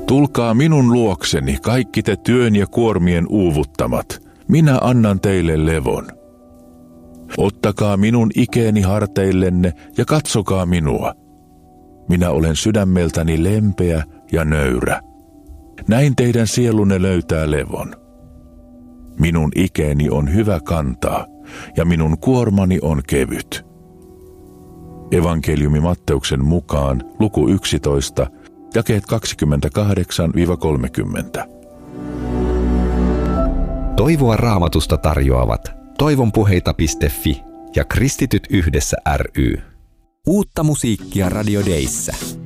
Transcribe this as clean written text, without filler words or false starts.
Tulkaa minun luokseni, kaikki te työn ja kuormien uuvuttamat. Minä annan teille levon. Ottakaa minun ikeeni harteillenne ja katsokaa minua. Minä olen sydämeltäni lempeä ja nöyrä. Näin teidän sielunne löytää levon. Minun ikeeni on hyvä kantaa ja minun kuormani on kevyt. Evankeliumi Matteuksen mukaan, luku 11, jakeet 28-30. Toivoa Raamatusta tarjoavat toivonpuheita.fi ja Kristityt yhdessä ry. Uutta musiikkia Radio Dayssä.